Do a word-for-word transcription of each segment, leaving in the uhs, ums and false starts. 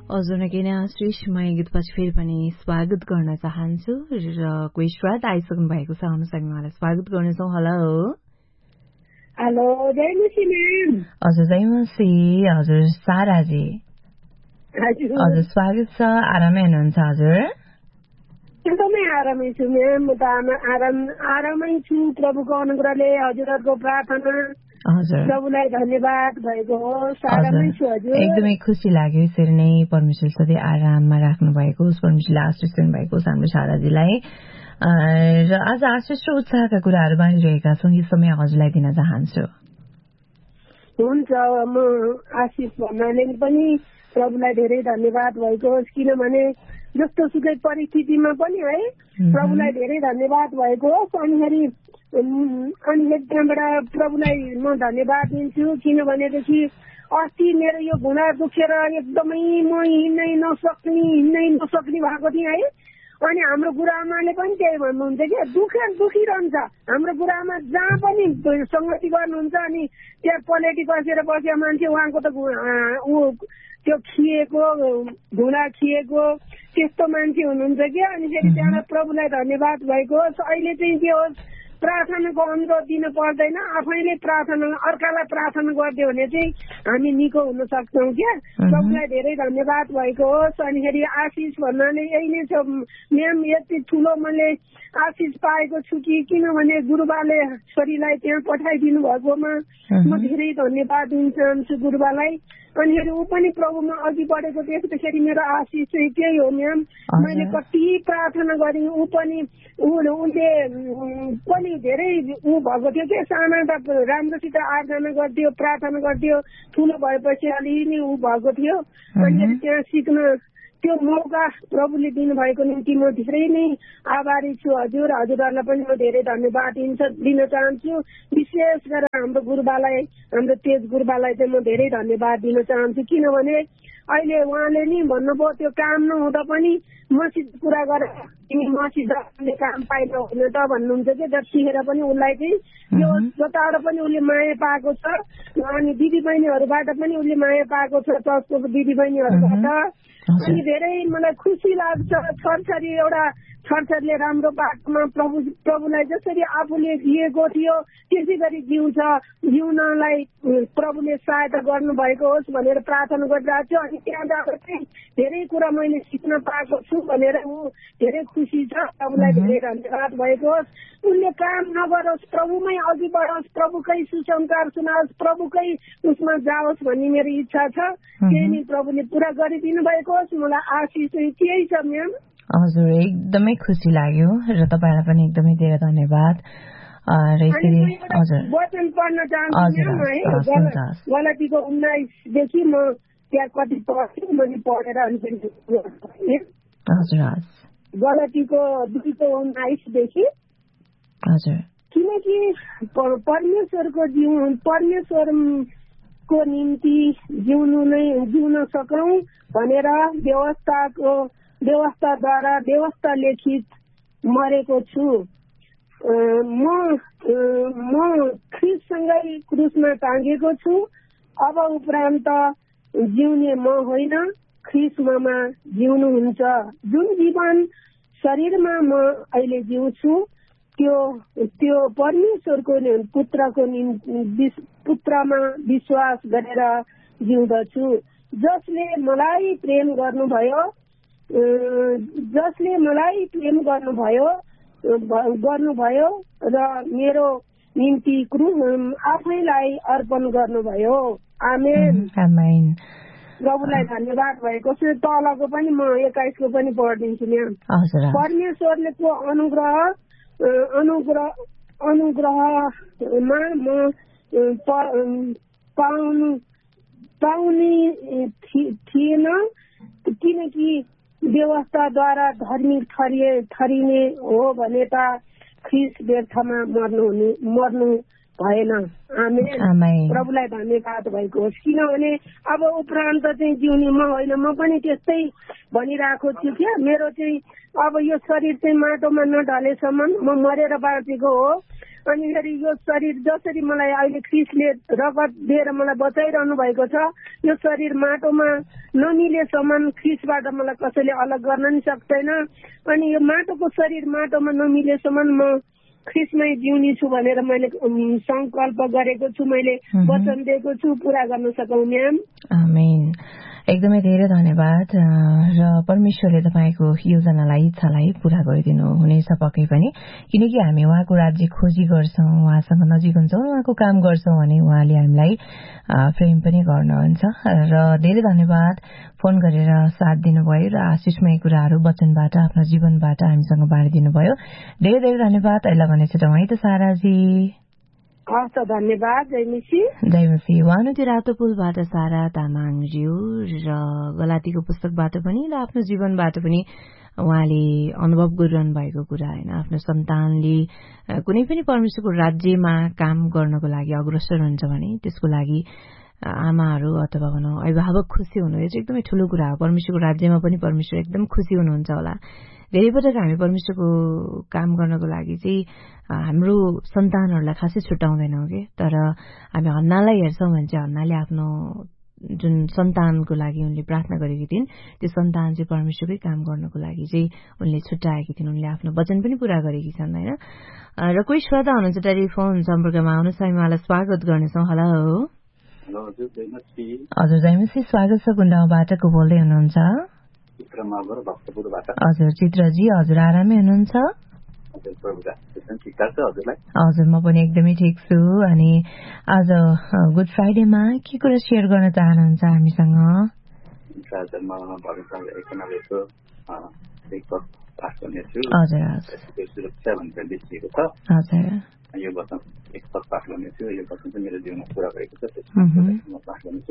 हजुर किन श्रेष्ठ म गीतपछि फेरि पनि स्वागत गर्न चाहन्छु र कोही श्रोता आइसक्नु भएको छ अनुसँग उहाँलाई स्वागत गर्नेछौँ। Hello hello जयमसी ma'am. हजुर जयमसी। हजुर साराजी। हजुर स्वागत छ। आरामै हुनुहुन्छ हजुर? एकदमै आरामै छु म्याम। म त आराम आरामै छु। प्रभुको अनुग्रहले हजुरहरूको प्रार्थना हजुर प्रभुलाई धन्यवाद भएको होस्। आरामै छु हजुर। एकदमै खुसी लाग्यो यसरी नै परमेश्वर सधैँ आराममा राख्नु भएको होस्, परमेश्वरले आशिष दिनु भएको होस् हाम्रो साराजीलाई। र आज आशिष र उत्साहका कुराहरू बाँडिरहेका छौँ, यो समय हजुरलाई दिन चाहन्छु। हुन्छ, म आशिष भन्नाले पनि प्रभुलाई धेरै धन्यवाद भएको होस्, किनभने जस्तो सुकै परिस्थितिमा पनि है प्रभुलाई धेरै धन्यवाद भएको होस्। अनिखेरि अनिखेरि त्यहाँबाट प्रभुलाई म धन्यवाद दिन्छु, किनभनेदेखि अस्ति मेरो यो घुँडा दुखेर एकदमै म हिँड्नै नसक्ने हिँड्नै नसक्ने भएको थिएँ है। अनि हाम्रो गुरुआमाले पनि त्यही भन्नुहुन्छ कि दुखेर दुखिरहन्छ। हाम्रो गुरुआमा जहाँ पनि सङ्गति गर्नुहुन्छ अनि त्यहाँ पलेटी बसेर बसेर मान्छे उहाँको त ऊ त्यो खिएको घुँडा खिएको त्यस्तो मान्छे हुनुहुन्छ कि। अनि फेरि त्यहाँबाट प्रभुलाई धन्यवाद भएको होस्। अहिले चाहिँ के होस्, प्रार्थनाको अनुरोध दिन पर्दैन, आफैले प्रार्थना अर्कालाई प्रार्थना गरिदियो भने चाहिँ हामी निको हुन सक्छौँ क्या। प्रभुलाई धेरै धन्यवाद भएको होस्। अनिखेरि आशिष भन्नाले यही नै छ म्याम। यति ठुलो मैले आशिष पाएको छु कि किनभने गुरुबाले छोरीलाई त्यहाँ पठाइदिनु भएकोमा म धेरै धन्यवाद दिन चाहन्छु गुरुबालाई। अनिखेरि ऊ पनि प्रभुमा अघि बढेको देख्दाखेरि मेरो आशिष चाहिँ त्यही हो म्याम। मैले कति प्रार्थना गरेँ, ऊ पनि उसले पनि धेरै ऊ भएको थियो क्या। साना त राम्रोसित आराधना गरिदियो, प्रार्थना गरिदियो, ठुलो भएपछि अलि ऊ भएको थियो। अनि त्यहाँ सिक्न त्यो मौका प्रभुले दिनुभएको निम्ति म धेरै नै आभारी छु हजुर। हजुरहरूलाई पनि म धेरै धन्यवाद दिन चाहन्छु। विशेष गरेर हाम्रो गुरुबालाई, हाम्रो तेज गुरुबालाई चाहिँ म धेरै धन्यवाद दिन चाहन्छु, किनभने अहिले उहाँले नि भन्नुभयो त्यो काम नहुँदा पनि मसित कुरा गरेर तिमी मसित काम पाइन होइन त भन्नुहुन्छ कि। जतिखेर पनि उसलाई चाहिँ यो जताबाट पनि उसले माया पाएको छ। अनि दिदी बहिनीहरूबाट पनि उसले माया पाएको छ, चर्चको दिदी बहिनीहरूबाट। अनि धेरै मलाई खुसी लाग्छ। छोरछोरी एउटा छोरछोरीले राम्रो बाटोमा प्रभु प्रभुलाई जसरी आफूले जिएको थियो त्यसै गरी जिउँछ, जिउनलाई प्रभुले सहायता गर्नुभएको होस् भनेर प्रार्थना गरिरहेको छु। अनि त्यहाँ जाँदा चाहिँ धेरै कुरा मैले सिक्न पाएको छु भनेर ऊ धेरै खुसी छ। प्रभुलाई धेरै धन्यवाद भएको होस्। उसले काम नगरोस्, प्रभुमै अघि बढोस्, प्रभुकै सुसमाचार सुनाओस्, प्रभुकै उसमा जाओस् भन्ने मेरो इच्छा छ। त्यही नै प्रभुले पुरा गरिदिनु भएको होस्। मलाई आशिष चाहिँ त्यही छ म्याम। हजुर एकदमै खुसी लाग्यो र तपाईँलाई पनि एकदमै धेरै धन्यवाद। वचन पढ्न चाहन्छु है। गलतीको उन्नाइसदेखि म त्यहाँ कति पढ्छु मैले पढेर अनि गलतीको दुईको उन्नाइसदेखि। हजुर किनकि परमेश्वरको जिउ परमेश्वरको निम्ति जिउनु नै जिउन सकौँ भनेर व्यवस्थाको व्यवस्थाद्वारा व्यवस्था लेखित मरेको छु। म म ख्रिस्टसँगै क्रुसमा टाँगेको छु। अब उपरान्त जिउने म होइन, ख्रिस्टमा जिउनुहुन्छ। जुन जीवन शरीरमा म अहिले जिउँछु त्यो त्यो परमेश्वरको पुत्रको पुत्रमा विश्वास गरेर जिउँदछु, जसले मलाई प्रेम गर्नुभयो जसले मलाई प्रेम गर्नुभयो गर्नुभयो र मेरो निम्ति आफैलाई अर्पण गर्नुभयो। आमेन आमेन। प्रभुलाई धन्यवाद भएको छ। तलको पनि म एक्काइसको पनि पढिदिन्छु म्याम। परमेश्वरले को अनुग्रह अनुग्रह अनुग्रहमा म पाउनु पाउने थिएन, किनकि व्यवस्थाद्वारा धर्मी ठरिए ठरिने हो भने त ख्रिस्ट व्यर्थमा मर्नु हुने मर्नु भएन। आमेन। प्रभुलाई धन्यवाद भएको होस्। किनभने अब उपरान्त चाहिँ जिउने म होइन, म पनि त्यस्तै भनिरहेको छु क्या। मेरो चाहिँ अब यो शरीर चाहिँ माटोमा नढलेसम्म म मरेर बाँचेको हो। अनि फेरि यो शरीर जसरी मलाई अहिले क्रिसले रगत दिएर मलाई बचाइरहनु भएको छ, यो शरीर माटोमा नमिलेसम्म क्रिसबाट मलाई कसैले अलग गर्न नि सक्दैन। अनि यो माटोको शरीर माटोमा नमिलेसम्म म क्रिसमै जिउने छु भनेर मैले संकल्प गरेको छु, मैले वचन दिएको छु, पूरा गर्न सकौँ म्याम। आमेन। एकदमै धेरै धन्यवाद। र परमेश्वरले तपाईँको योजनालाई इच्छालाई पूरा गरिदिनु हुनेछ पक्कै पनि, किनकि हामी उहाँको राज्य खोजी गर्छौँ, उहाँसँग नजिक हुन्छौँ, उहाँको काम गर्छौँ भने उहाँले हामीलाई प्रेम पनि गर्नुहुन्छ। र धेरै धन्यवाद फोन गरेर साथ दिनुभयो र आशिषमय कुराहरू वचनबाट आफ्नो जीवनबाट हामीसँग बाँडिदिनु भयो। धेरै धेरै धन्यवाद। अहिले भने छुटौँ है त साराजी। हस्, धन्यवाद। जय मसी। जय मसी। उहाँ हुनुहुन्थ्यो रातो पुलबाट सारा तामाङज्यू र गलातीको पुस्तकबाट पनि र आफ्नो जीवनबाट पनि उहाँले अनुभव गरिरहनु भएको कुरा होइन, आफ्नो सन्तानले कुनै पनि परमेश्वरको राज्यमा काम गर्नको लागि अग्रसर हुन्छ भने त्यसको लागि आमाहरू अथवा भनौँ अभिभावक खुसी हुनु यो चाहिँ एकदमै ठूलो कुरा हो। परमेश्वरको राज्यमा पनि परमेश्वर एकदम खुसी हुनुहुन्छ होला। धेरै पटक हामी परमेश्वरको काम गर्नको लागि चाहिँ हाम्रो सन्तानहरूलाई खासै छुट्याउँदैनौँ कि, तर हामी हन्नालाई हेर्छौँ भने चाहिँ हन्नाले आफ्नो जुन सन्तानको लागि उनले प्रार्थना गरेकी थिइन् त्यो सन्तान चाहिँ परमेश्वरकै काम गर्नको लागि चाहिँ उनले छुट्याएकी थिइन्, उनले आफ्नो वचन पनि पूरा गरेकी छन् होइन। र कोही श्रोता हुनुहुन्छ टेलिफोन सम्पर्कमा, आउनुहोस् हामी उहाँलाई स्वागत गर्नेछौँ। हेलो। हजुर जयमसी, स्वागत छ। कुन ठाउँबाट को बोल्दै हुनुहुन्छ? हजुर चित्रजी, हजुर आरामै हुनुहुन्छ? हजुर म पनि एकदमै ठिक छु। अनि आज गुड फ्राइडेमा के कुरा सेयर गर्न चाहनुहुन्छ हामीसँग? हजुर सुरक्षा भनेर लेखिएको छ। हजुर यो वचन एक पद पाठ गर्नेछु। यो वचन चाहिँ मेरो जीवनमा पुरा भएको छ, त्यसमा म पाठ गर्नेछु।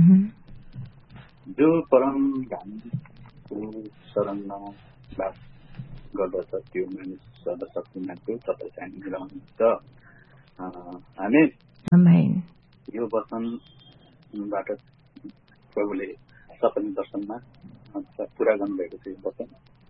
जो परम धामको शरणमा बास गर्दछ त्यो मानिस सर्वशक्तिमानको तपाईँ चाहिँ मिलाउनुहुन्छ। हामी यो वचनबाट प्रभुले सपना दर्शनमा पुरा गर्नुभएको छ। यो वचन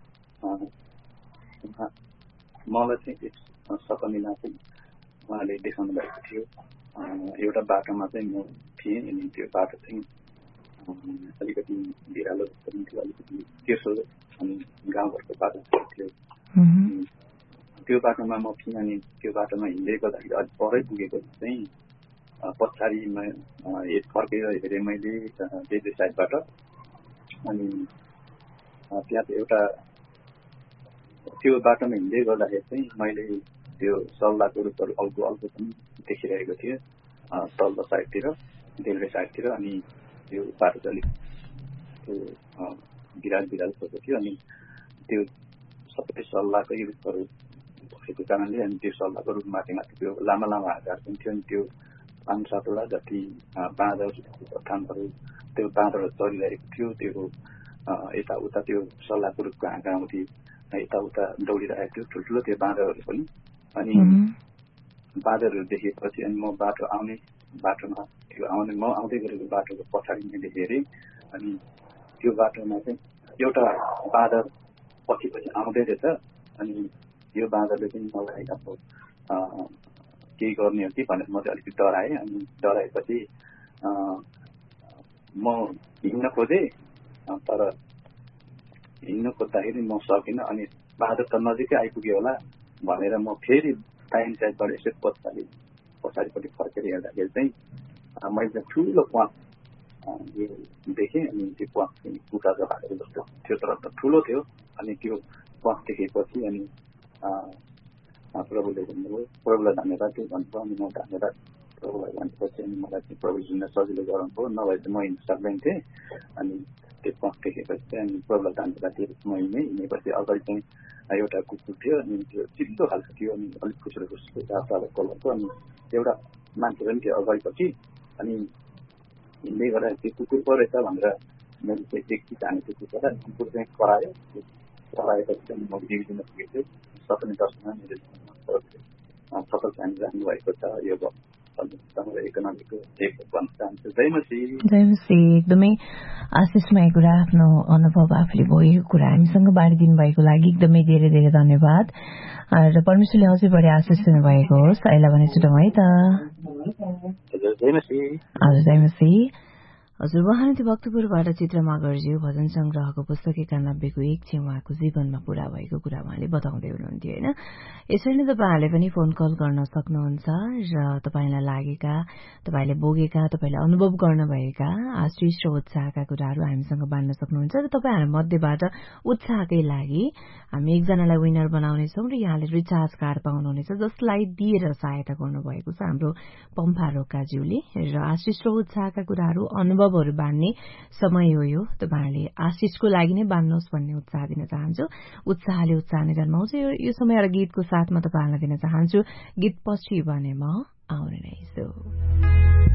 मलाई चाहिँ सपनीमा चाहिँ उहाँले देखाउनु भएको थियो। एउटा बाटोमा चाहिँ म थिएँ अनि त्यो बाटो चाहिँ अलिकति बिरालो जस्तो पनि थियो, अलिकति तेर्सो अनि गाउँघरको बाटो थियो। त्यो बाटोमा म थिएँ अनि त्यो बाटोमा हिँड्दै गर्दाखेरि अलिक परै पुगेको चाहिँ पछाडिमा फर्केर हेरेँ मैले देब्रे साइडबाट। अनि त्यहाँ एउटा त्यो बाटोमा हिँड्दै गर्दाखेरि चाहिँ मैले त्यो सल्लाहको रूपहरू अल्गो अल्गो पनि देखिरहेको थिएँ तल्लो साइडतिर, देब्रे साइडतिर। अनि त्यो बाटो चाहिँ अलिक त्यो बिराल बिराल भएको थियो। अनि त्यो सबै सल्लाहकै रूपहरू भएको कारणले अनि त्यो सल्लाहको रूप माथि माथि त्यो लामा लामा हाँगाहरू पनि थियो। अनि त्यो पाँच सातवटा जति बाँदर थानहरू त्यो बाँदरहरू चलिरहेको थियो। त्यो यताउता त्यो सल्लाहको रूपको हाँगा आउँथ्यो, यताउता दौडिरहेको थियो ठुल्ठुलो त्यो बाँदरहरू पनि। अनि बाँदरहरू देखेपछि अनि म बाटो आउने बाटोमा त्यो आउने म आउँदै गरेको बाटोको पछाडि मैले हेरेँ। अनि त्यो बाटोमा चाहिँ एउटा बाँदर पछि पछि आउँदै रहेछ। अनि यो बाँदरले चाहिँ मलाई अब केही गर्ने हो कि भनेर म चाहिँ अलिकति डराएँ। अनि डराएपछि म हिँड्न खोजेँ, तर हिँड्न खोज्दाखेरि म सकिनँ। अनि बाँदर त नजिकै आइपुग्यो होला भनेर म फेरि टाइम साइडबाट यसो पछाडि पछाडिपट्टि फर्केर हेर्दाखेरि चाहिँ मैले ठुलो प्वाख देखेँ। अनि त्यो प्वाख चाहिँ कुखुरा जगाएको जस्तो थियो, तर त ठुलो थियो। अनि त्यो प्वाख देखेपछि अनि प्रभुले भन्नुभयो, प्रभुलाई धन्यवाद त्यो भन्नुभयो। अनि म धन्यवाद प्रभुलाई भनेपछि अनि मलाई चाहिँ प्रभु हिँड्न सजिलो गराउनुभयो, नभए चाहिँ म हिँड्न सक्दैन थिएँ। अनि त्यो प्वाख देखेपछि चाहिँ अनि प्रभुलाई धन्यवाद दिएर म हिँडेँ। हिँडेपछि अगाडि चाहिँ एउटा कुकुर थियो। अनि त्यो चिल्लो खालको थियो, अनि अलिक खुसुरो खुसुरो रातो कलरको। अनि एउटा मान्छे पनि थियो अगाडिपछि। अनि हिँड्दै गर्दा त्यो कुकुर पो रहेछ भनेर मैले चाहिँ एकछिन जाने त्यो कुकुरलाई कुकुर चाहिँ करायो। कराएपछि चाहिँ म डिभिजन पुगेको थिएँ। सपना दर्शनमा मेरो सफल चाहिँ जानुभएको छ। यो इकोनोमीको चेक भन्न चाहन्छु। जयमसी जयमसी एकदमै आशिषमय कुरा, आफ्नो अनुभव आफूले भएको कुरा हामीसँग बाँडिदिनु भएको लागि एकदमै धेरै धेरै धन्यवाद र परमेश्वरले अझै बढी आशिष दिनुभएको होस्। अहिले भने छुटौँ है त। हजुर जयमसी। हजुर उहाँले त्यो भक्तपुरबाट चित्र मगरज्यू भजन संग्रहको पुस्तक एकानब्बेको एक चाहिँ उहाँको जीवनमा पूरा भएको कुरा उहाँले बताउँदै हुनुहुन्थ्यो होइन। यसरी नै तपाईँहरूले पनि फोन कल गर्न सक्नुहुन्छ र तपाईँलाई लागेका, तपाईँले भोगेका, तपाईँले अनुभव गर्नुभएका आशिष र उत्साहका कुराहरू हामीसँग बाँड्न सक्नुहुन्छ र तपाईँहरू मध्येबाट उत्साहकै लागि हामी एकजनालाई विनर बनाउनेछौँ र यहाँले रिचार्ज कार्ड पाउनुहुनेछ जसलाई दिएर सहायता गर्नुभएको छ हाम्रो पम्फा रोकाज्यूले। र आशिष र उत्साहका कुराहरू अनुभव बाँड्ने समय हो यो। तपाईँहरूले आशिषको लागि नै बाँड्नुहोस् भन्ने उत्साह दिन चाहन्छु। उत्साहले उत्साह नै जन्माउँछ। यो समय र गीतको साथमा तपाईँहरूलाई दिन चाहन्छु। गीत पछि भने म आउने नै छु।